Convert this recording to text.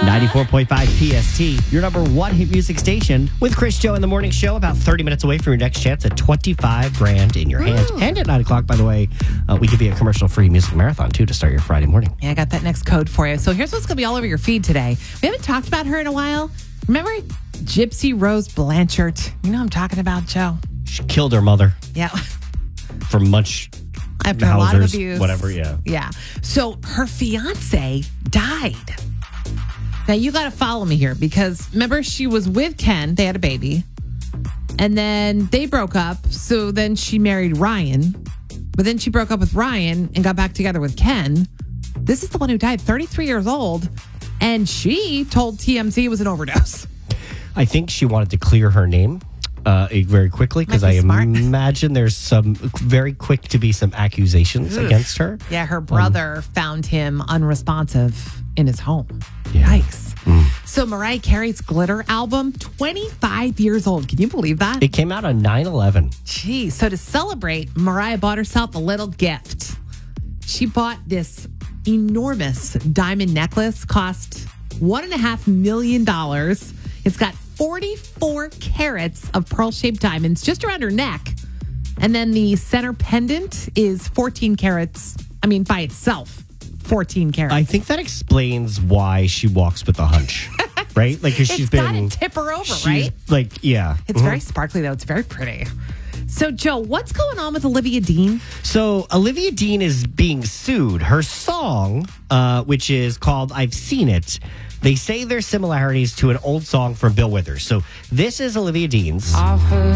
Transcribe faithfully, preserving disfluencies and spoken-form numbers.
ninety-four point five P S T, your number one hit music station with Chris Joe in the morning show. About thirty minutes away from your next chance at twenty-five grand in your hand. And at nine o'clock, by the way, uh, we give you a commercial-free music marathon, too, to start your Friday morning. Yeah, I got that next code for you. So here's what's going to be all over your feed today. We haven't talked about her in a while. Remember Gypsy Rose Blanchard? You know what I'm talking about, Joe? She killed her mother Yeah. for much After a lot of Hauser's, abuse. whatever, yeah. Yeah. So her fiance died. Now, you got to follow me here because remember, she was with Ken. They had a baby. And then they broke up. So then she married Ryan. But then she broke up with Ryan and got back together with Ken. This is the one who died, thirty-three years old. And she told T M Z it was an overdose. I think she wanted to clear her name uh, very quickly because Might be I smart. imagine there's some very quick to be some accusations Ugh. against her. Yeah, her brother um, found him unresponsive in his home. Yeah. Yikes. Mm. So Mariah Carey's Glitter album, twenty-five years old. Can you believe that? It came out on nine eleven. Geez. So to celebrate, Mariah bought herself a little gift. She bought this enormous diamond necklace, cost one and a half million dollars. It's got forty-four carats of pearl-shaped diamonds just around her neck. And then the center pendant is fourteen carats. I mean, by itself, fourteen carats. I think that explains why she walks with a hunch, right? Like, because she's it's been. got to tip her over, she's right? Like, yeah. It's Mhm. very sparkly, though. It's very pretty. So, Joe, what's going on with Olivia Dean? So Olivia Dean is being sued. Her song, uh, which is called I've Seen It, they say there's similarities to an old song from Bill Withers. So this is Olivia Dean's.